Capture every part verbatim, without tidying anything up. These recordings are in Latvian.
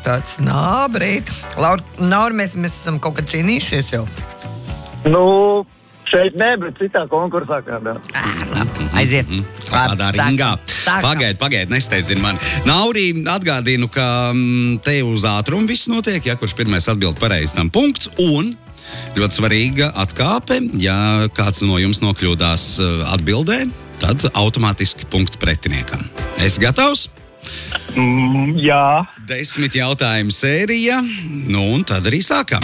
tāds nābrīt. Laura, Nauri, mēs, mēs esam kaut kad cīnījušies jau. Nu, šeit ne, bet citā konkursā kādā. Aiziet. Kādā ringā. Pagaid, pagaid, nesteidzini mani. Naurī, atgādinu, ka te uz ātrumu viss notiek, ja kurš pirmais atbild pareizi tam punkts, un ļoti svarīga atkāpe, ja kāds no jums nokļūdās atbildē, tad automātiski punkts pretiniekam. Esi gatavs? Mm, jā. Desmit jautājumu sērija, nu un tad arī sākam.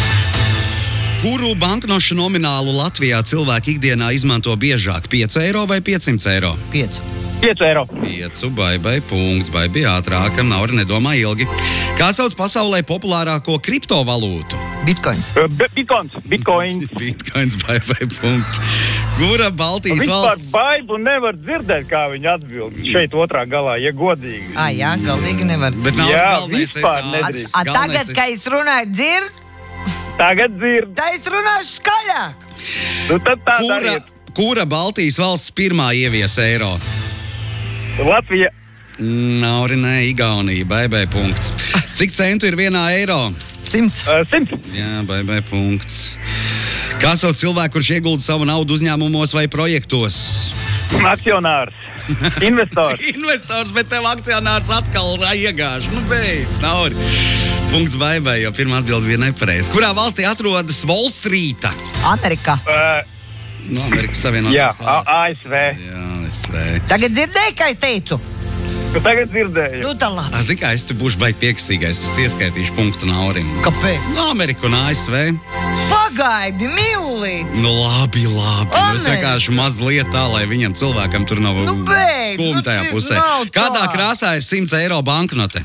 Kuru banknošu nominālu Latvijā cilvēki ikdienā izmanto biežāk? pieci eiro vai piecsimt eiro? pieci. pieci eiro. pieci, baibai, punkts, baibai ātrāka, Naura nedomā ilgi. Kā sauc pasaulē populārāko kriptovalūtu? Bitcoins. Uh, Bitcoins. Bitcoins. Bitcoins, baibai, punkts. Kura Baltijas Viņš valsts... par baibu nevar dzirdēt, kā viņi atbild. Šeit otrā galā, ja godīgi. Ā, jā, galīgi nevar. Bet Naura Jā, galvenais vispār esi nedrīkst. ātrs. A, tagad, Galvenais kad es runāju dzird, Tagad dzird. tā es runāšu skaļāk. Nu, tad tā Kura, dariet. kura Baltijas valsts pirmā ieviesa eiro? Latvija. Nauri, nē, Igaunija, baibai, punkts. Cik centu ir vienā eiro? Simts. Uh, simts. Jā, baibai, punkts. Kā sauc cilvēku, kurš iegulda savu naudu uzņēmumos vai projektos? Akcionārs. Investors. Investors, bet tev akcionārs atkal iegāž. Nu, beidz, Nauri. Punkts baibai, jo pirmā atbilde bija nepareiza. Kurā valstī atrodas Wall Street? Amerikā. Uh, No Amerikas Savienotās Jā, valsts. A- ASV. Jā, A S V. Tagad dzirdēji, kā es teicu? tagad dzirdēju. Nu, tā labi. Zini, kā es te būšu baigi piekstīgais, es ieskaitīšu punktu Naurim. Kāpēc? No Ameriku un A S V. Pagaidi, millīt. Nu, labi, labi. Nu, es Amerika. vienkārši mazliet tā, lai viņam cilvēkam tur nav Nu, beidz, skumi nu, tajā cik pusē. nav tā. Kādā krāsā ir simts eiro banknote?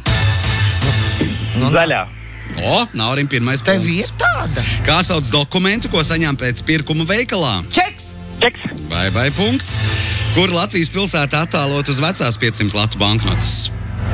Zaļā. O, Naurim pirmais Tev punkts. ir tāda. Kā sauc dokumentu, ko saņem pēc pirkuma veikalā? Čeks. Čeks. Vai, vai, punkts. Kur Latvijas pilsēta attēlot uz vecās piecsimt latu banknotes?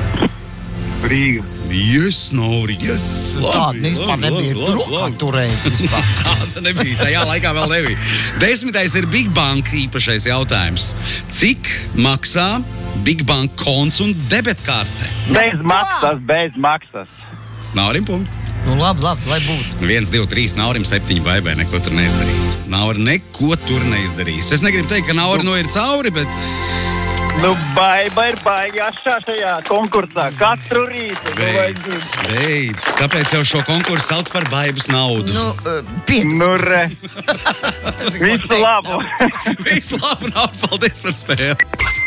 Rīga. Yes, Nauri, yes. Tāda vispār nebija. Rokā turējis vispār. Tāda nebija. Tajā laikā vēl nebija. Desmitais ir Big Bank īpašais jautājums. Cik maksā Big Bank konts un debetkarte? Bez maksas, bez maksas. Naurim punkts. Nu, labi, labi, lai būtu. viens, divi, trīs, Naurim septiņi, baibai neko tur neizdarīs. Nauri neko tur neizdarīs. Es negribu teikt, ka Nauri nu ir cauri, bet... Nu, baiba ir baigi ašā šajā konkursā. Katru rītu. Beidz, beidz. Tāpēc jau šo konkursu sauc par baibas naudu. Nu, uh, piedod. Nu, re. Visu labu. Visu labu, Nauri, paldies par spēli.